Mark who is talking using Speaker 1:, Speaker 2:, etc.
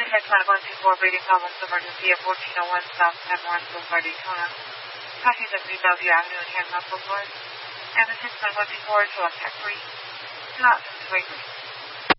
Speaker 1: Pacific Flight 124 Breeding Problems Emergency at 1401 South Penmore Boulevard, Daytona. Passing the 3 Bellevue Avenue in Hancock Boulevard. And the 69124 to contact 3. Do not send to wait.